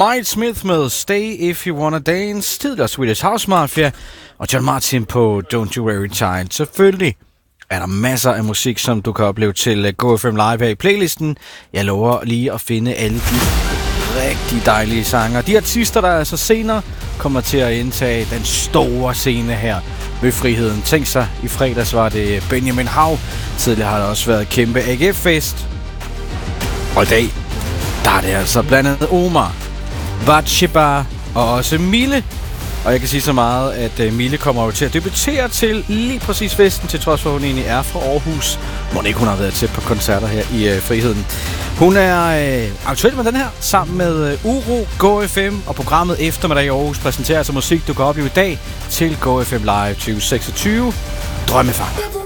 Miles Smith med Stay If You Wanna Dance, tidligere Swedish House Mafia, og John Martin på Don't You Worry Child. Selvfølgelig er der masser af musik, som du kan opleve til GoFM Live her i playlisten. Jeg lover lige at finde alle de rigtig dejlige sanger. De artister, der altså senere kommer til at indtage den store scene her ved Friheden. Tænk sig, i fredags var det Benjamin Hav. Tidligere har der også været kæmpe AGF-fest. Og i dag, der er det altså blandt andet Omar, Batsheba og også Mille. Og jeg kan sige så meget, at Mille kommer jo til at debutere til lige præcis festen, til trods for, at hun egentlig er fra Aarhus. Må ikke hun har været tæt på koncerter her i Friheden. Hun er aktuel med den her, sammen med Uro, GoFM og programmet Eftermiddag i Aarhus præsenterer altså musik, du kan opleve i dag til GoFM Live 2026. Drømmefanger.